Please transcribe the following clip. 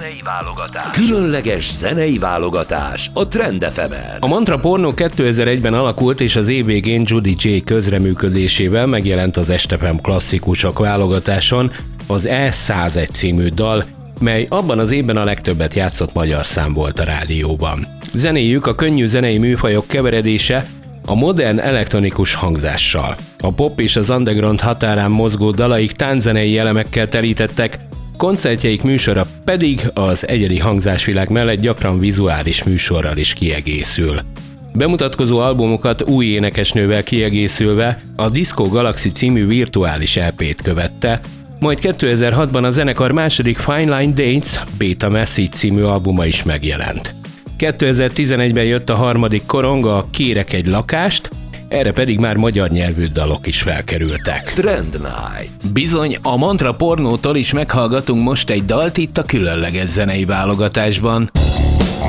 zenei válogatás. Különleges zenei válogatás a Trend FM-en. A Mantra Pornó 2001-ben alakult, és az év végén Judy J közreműködésével megjelent az Estepem klasszikusok válogatáson az E101 című dal, mely abban az évben a legtöbbet játszott magyar szám volt a rádióban. Zenéjük a könnyű zenei műfajok keveredése a modern elektronikus hangzással. A pop és az underground határán mozgó dalaik tánczenei elemekkel telítettek, koncertjeik műsora pedig az egyedi hangzásvilág mellett gyakran vizuális műsorral is kiegészül. Bemutatkozó albumokat új énekesnővel kiegészülve a Disco Galaxy című virtuális LP-t követte, majd 2006-ban a zenekar második Fine Line Dates Beta Message című albuma is megjelent. 2011-ben jött a harmadik korong, a Kérek egy lakást, erre pedig már magyar nyelvű dalok is felkerültek. Trend Night. Bizony, a Mantra Pornótól is meghallgatunk most egy dalt itt a különleges zenei válogatásban.